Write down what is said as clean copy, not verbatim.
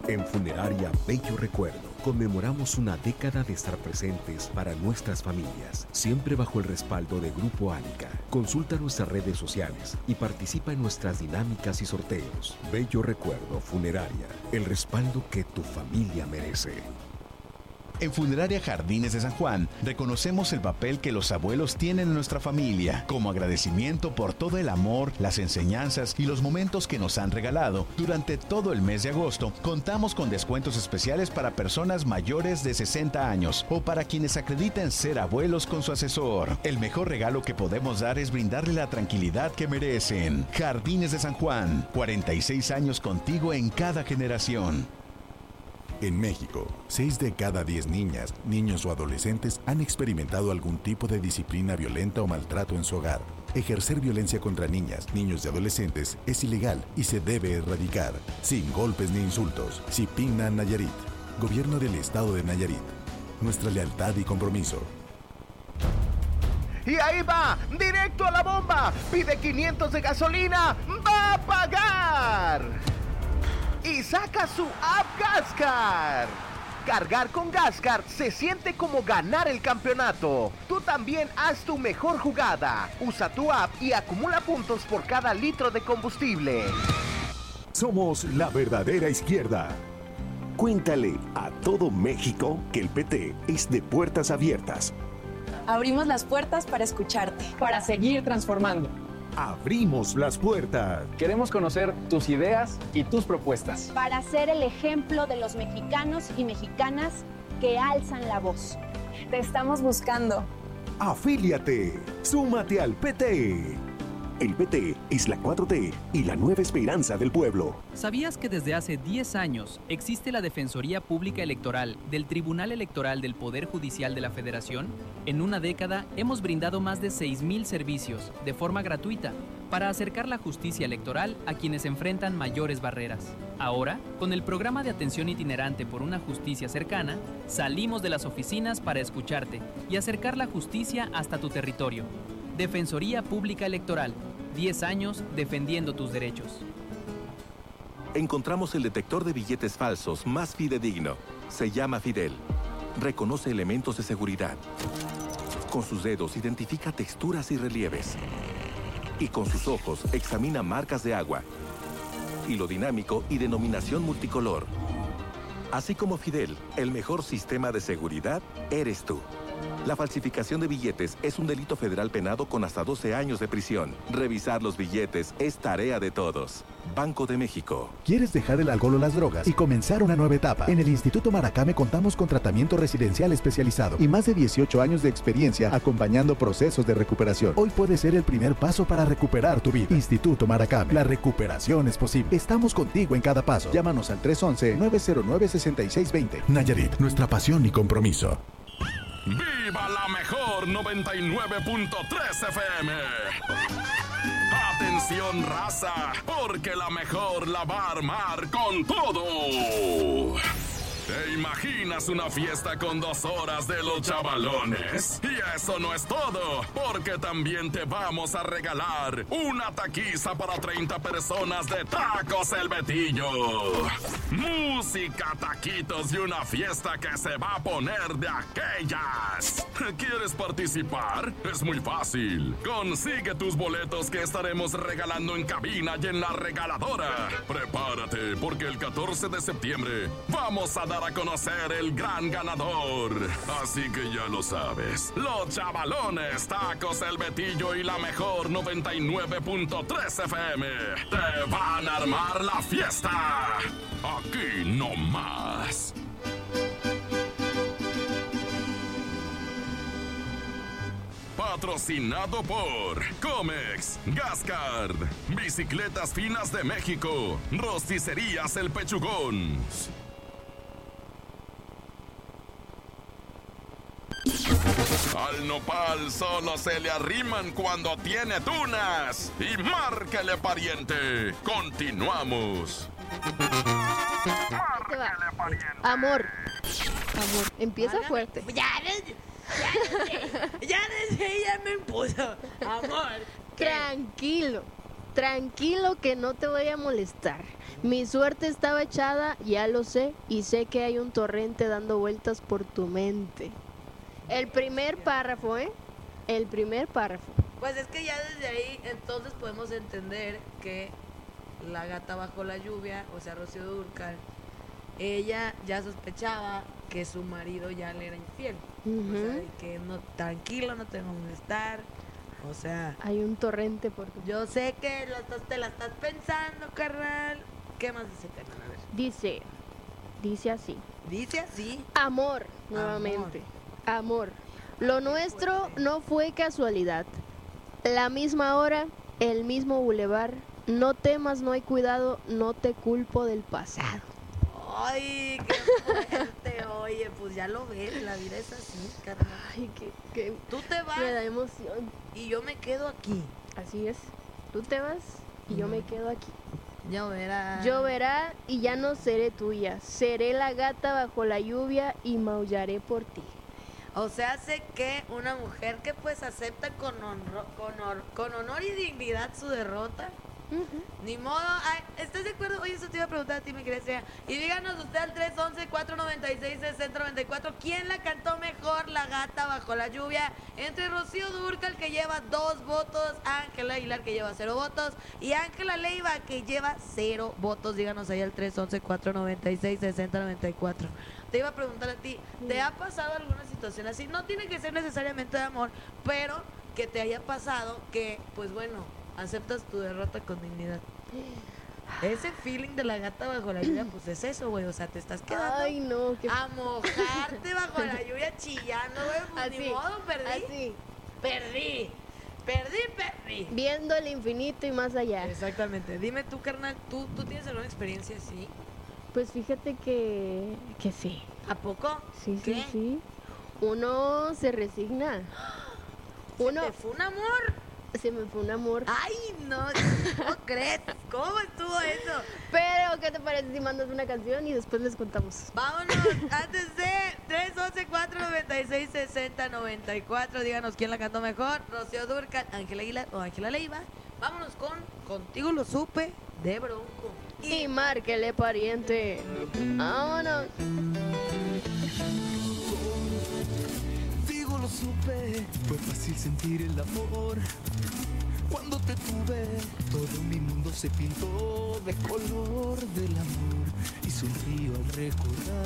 En Funeraria Bello Recuerdo conmemoramos una década de estar presentes para nuestras familias, siempre bajo el respaldo de Grupo Ánica. Consulta nuestras redes sociales y participa en nuestras dinámicas y sorteos. Bello Recuerdo Funeraria, el respaldo que tu familia merece. En Funeraria Jardines de San Juan, reconocemos el papel que los abuelos tienen en nuestra familia. Como agradecimiento por todo el amor, las enseñanzas y los momentos que nos han regalado, durante todo el mes de agosto, contamos con descuentos especiales para personas mayores de 60 años o para quienes acrediten ser abuelos con su asesor. El mejor regalo que podemos dar es brindarle la tranquilidad que merecen. Jardines de San Juan, 46 años contigo en cada generación. En México, 6 de cada 10 niñas, niños o adolescentes han experimentado algún tipo de disciplina violenta o maltrato en su hogar. Ejercer violencia contra niñas, niños y adolescentes es ilegal y se debe erradicar, sin golpes ni insultos. Cipinna Nayarit, Gobierno del Estado de Nayarit. Nuestra lealtad y compromiso. Y ahí va, directo a la bomba. Pide 500 de gasolina, va a pagar. Y saca su app Gascar. Cargar con Gascar se siente como ganar el campeonato. Tú también haz tu mejor jugada. Usa tu app y acumula puntos por cada litro de combustible. Somos la verdadera izquierda. Cuéntale a todo México que el PT es de puertas abiertas. Abrimos las puertas para escucharte. Para seguir transformando. Abrimos las puertas. Queremos conocer tus ideas y tus propuestas. Para ser el ejemplo de los mexicanos y mexicanas que alzan la voz. Te estamos buscando. Afíliate. Súmate al PT. El PT es la 4T y la nueva esperanza del pueblo. ¿Sabías que desde hace 10 años existe la Defensoría Pública Electoral del Tribunal Electoral del Poder Judicial de la Federación? En una década hemos brindado más de 6,000 servicios de forma gratuita para acercar la justicia electoral a quienes enfrentan mayores barreras. Ahora, con el programa de atención itinerante por una justicia cercana, salimos de las oficinas para escucharte y acercar la justicia hasta tu territorio. Defensoría Pública Electoral, 10 años defendiendo tus derechos. Encontramos el detector de billetes falsos más fidedigno. Se llama Fidel. Reconoce elementos de seguridad. Con sus dedos identifica texturas y relieves. Y con sus ojos examina marcas de agua, hilo dinámico y denominación multicolor. Así como Fidel, el mejor sistema de seguridad eres tú. La falsificación de billetes es un delito federal penado con hasta 12 años de prisión. Revisar los billetes es tarea de todos. Banco de México. ¿Quieres dejar el alcohol o las drogas y comenzar una nueva etapa? En el Instituto Maracame contamos con tratamiento residencial especializado y más de 18 años de experiencia acompañando procesos de recuperación. Hoy puede ser el primer paso para recuperar tu vida. Instituto Maracame. La recuperación es posible. Estamos contigo en cada paso. Llámanos al 311-909-6620. Nayarit, nuestra pasión y compromiso. ¡Viva la mejor 99.3 FM! ¡Atención, raza! Porque la mejor la va a armar con todo. ¿Te imaginas una fiesta con 2 horas de los chavalones? Y eso no es todo, porque también te vamos a regalar una taquiza para 30 personas de Tacos El Betillo. Música, taquitos y una fiesta que se va a poner de aquellas. ¿Quieres participar? Es muy fácil. Consigue tus boletos que estaremos regalando en cabina y en la regaladora. Prepárate, porque el 14 de septiembre vamos a dar a conocer el gran ganador. Así que ya lo sabes. Los chavalones, Tacos El Betillo y la mejor 99.3 FM te van a armar la fiesta. Aquí no más. Patrocinado por Comex, Gascard, Bicicletas Finas de México, Rosticerías El Pechugón. Al nopal solo se le arriman cuando tiene tunas. Y márquele, pariente. Continuamos. Márquele, pariente. Amor, empieza fuerte. Ya desde ella me impuso. Amor. Tranquilo. Tranquilo que no te voy a molestar. Mi suerte estaba echada, ya lo sé, y sé que hay un torrente dando vueltas por tu mente. El primer párrafo, ¿eh? El primer párrafo. Pues es que ya desde ahí entonces podemos entender que la gata bajo la lluvia, o sea, Rocío Dúrcal, ella ya sospechaba que su marido ya le era infiel. O sea, que no, tranquilo, no te va a molestar. O sea, hay un torrente por tu... Yo sé que te la estás pensando, carnal. ¿Qué más dice, carnal? A ver. Dice así. Dice así. Amor, nuevamente. Amor. Lo nuestro no fue casualidad. La misma hora, el mismo bulevar. No temas, no hay cuidado, no te culpo del pasado. Ay, qué fuerte. Oye, pues ya lo ves, la vida es así, carnal. Ay, que tú te vas. Me da emoción. Y yo me quedo aquí. Así es. Tú te vas y yo me quedo aquí. Lloverá. Lloverá y ya no seré tuya. Seré la gata bajo la lluvia y maullaré por ti. O sea, sé que una mujer que pues acepta con honor y dignidad su derrota. Ni modo. Ay, ¿estás de acuerdo? Oye, eso te iba a preguntar a ti, mi querida. Y díganos usted al 311-496-6094 ¿quién la cantó mejor, la gata bajo la lluvia? Entre Rocío Dúrcal, que lleva 2 votos, Ángela Aguilar, que lleva 0 votos, y Ángela Leiva, que lleva 0 votos. Díganos ahí al 311-496-6094. Te iba a preguntar a ti, ¿te ha pasado alguna situación así? No tiene que ser necesariamente de amor, pero que te haya pasado que, pues bueno, aceptas tu derrota con dignidad. Ese feeling de la gata bajo la lluvia, pues es eso, güey. O sea, te estás quedando a mojarte bajo la lluvia chillando, güey. Pues ni modo, perdí. Perdí. Viendo el infinito y más allá. Exactamente. Dime tú, carnal, ¿tú tienes alguna experiencia así? Pues fíjate que sí. ¿A poco? Sí, ¿Qué? sí. Uno se resigna. ¿Se te fue un amor? Se me fue un amor. Ay, no crees. ¿Cómo estuvo eso? Pero, ¿qué te parece si mandas una canción y después les contamos? Vámonos, antes de 311-496-6094. Díganos quién la cantó mejor, Rocío Dúrcal, Ángela Aguilar o Ángela Leiva. Vámonos con Contigo lo supe, de Bronco. Y márquele, pariente. Vámonos. Contigo lo supe, fue fácil sentir el amor. Cuando te tuve, todo mi mundo se pintó de color del amor. Y sonrío al recordar